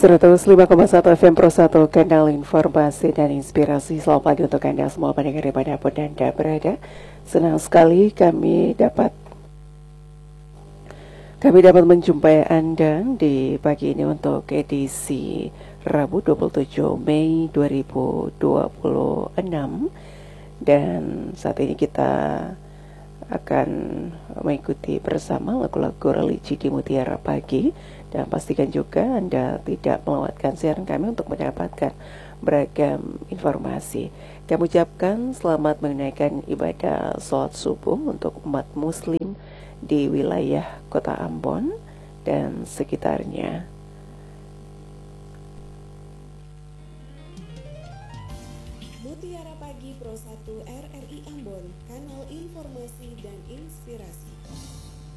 105,1 FM Pro 1, kanal informasi dan inspirasi. Selamat pagi untuk Anda semua pendengar dimanapun Anda berada. Senang sekali kami dapat menjumpai Anda di pagi ini untuk edisi Rabu 27 Mei 2026. Dan saat ini kita akan mengikuti bersama lagu-lagu religi di Mutiara Pagi, dan pastikan juga Anda tidak melewatkan siaran kami untuk mendapatkan beragam informasi. Kami ucapkan selamat menunaikan ibadah sholat subuh untuk umat muslim di wilayah kota Ambon dan sekitarnya. Mutiara Pagi Pro 1 RRI